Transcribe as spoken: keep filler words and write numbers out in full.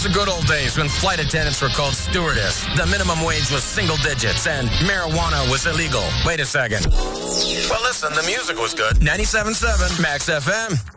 the good old days when flight attendants were called stewardess, the minimum wage was single digits, and marijuana was illegal. Wait a second. Well, listen, the music was good. ninety-seven point seven Max F M.